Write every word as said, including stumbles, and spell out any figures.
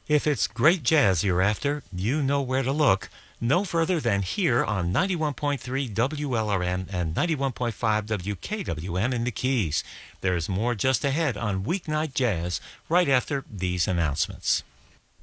If it's great jazz you're after, you know where to look. No further than here on ninety-one point three W L R M and ninety-one point five W K W M in the Keys. There's more just ahead on Weeknight Jazz right after these announcements.